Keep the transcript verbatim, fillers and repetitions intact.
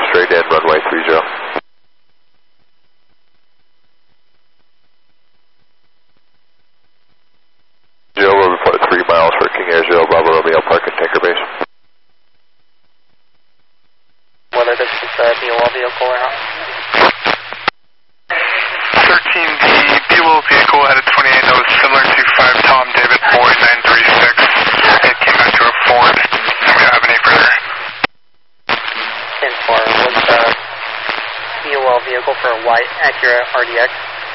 straight in, runway three zero. Zero will report three miles for King Air Zero, Bravo Romeo, Park and Tanker Base. Whether this is a B O L vehicle or not. thirteen D, B O L vehicle headed twenty-eight, that was similar to five Tom David Boy nine three six. It came back to a Ford, and we don't have any further. ten four, was the B O L vehicle for a white Acura R D X?